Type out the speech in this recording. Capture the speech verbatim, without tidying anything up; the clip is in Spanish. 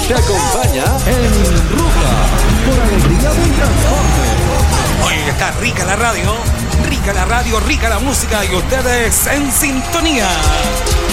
te acompaña en Ruta por Alegría del Transporte. Oye, está rica la radio, rica la radio, rica la música y ustedes en sintonía.